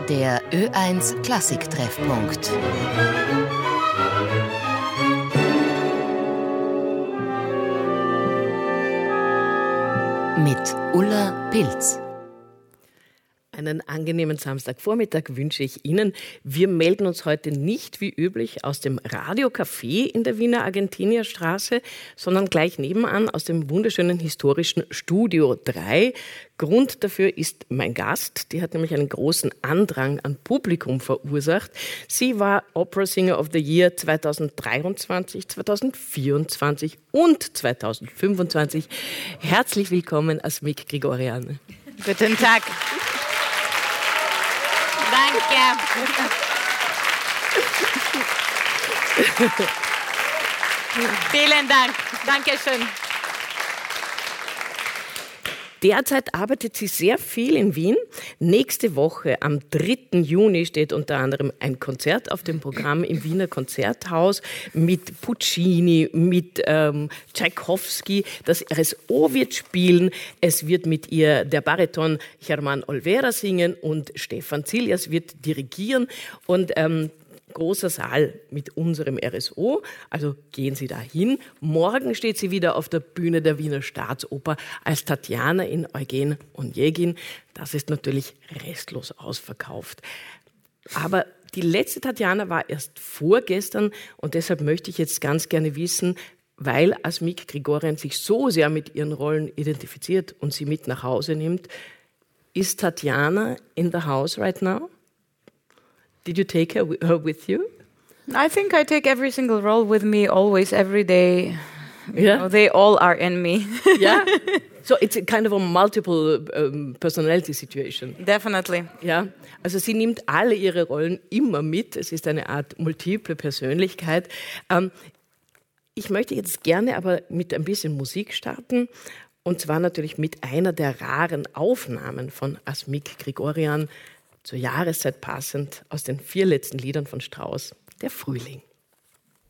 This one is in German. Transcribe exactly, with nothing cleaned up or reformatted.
Der Ö eins Klassik-Treffpunkt. Mit Ulla Pilz. Einen angenehmen Samstagvormittag wünsche ich Ihnen. Wir melden uns heute nicht wie üblich aus dem Radiocafé in der Wiener Argentinierstraße, sondern gleich nebenan aus dem wunderschönen historischen Studio drei. Grund dafür ist mein Gast. Die hat nämlich einen großen Andrang an Publikum verursacht. Sie war Opera Singer of the Year zweitausenddreiundzwanzig, zweitausendvierundzwanzig und zweitausendfünfundzwanzig. Herzlich willkommen, Asmik Grigorian. Guten Tag. Danke. Vielen Dank. Dankeschön. Derzeit arbeitet sie sehr viel in Wien. Nächste Woche, am dritten Juni, steht unter anderem ein Konzert auf dem Programm im Wiener Konzerthaus mit Puccini, mit ähm, Tschaikowski. Das R S O wird spielen. Es wird mit ihr der Bariton Germán Olvera singen und Stefan Zilias wird dirigieren. Und ähm, großer Saal mit unserem R S O, also gehen Sie da hin. Morgen steht sie wieder auf der Bühne der Wiener Staatsoper als Tatjana in Eugen Onegin. Das ist natürlich restlos ausverkauft. Aber die letzte Tatjana war erst vorgestern und deshalb möchte ich jetzt ganz gerne wissen, weil Asmik Grigorian sich so sehr mit ihren Rollen identifiziert und sie mit nach Hause nimmt, ist Tatjana in the house right now? Did you take her, her with you? I think I take every single role with me always, every day. You Yeah. know, they all are in me. Yeah? So it's a kind of a multiple um, personality situation. Definitely. Ja, also sie nimmt alle ihre Rollen immer mit. Es ist eine Art multiple Persönlichkeit. Ähm, ich möchte jetzt gerne aber mit ein bisschen Musik starten. Und zwar natürlich mit einer der raren Aufnahmen von Asmik Grigorian, zur Jahreszeit passend, aus den vier letzten Liedern von Strauss, der Frühling.